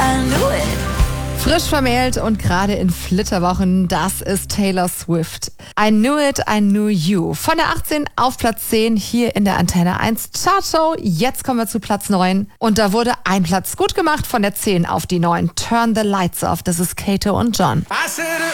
Frisch vermählt und gerade in Flitterwochen, das ist Taylor Swift. I Knew It, I Knew You. Von der 18 auf Platz 10 hier in der Antenne 1 Chartshow. Jetzt kommen wir zu Platz 9. Und da wurde ein Platz gut gemacht von der 10 auf die 9. Turn the Lights Off. Das ist Kato und John. I said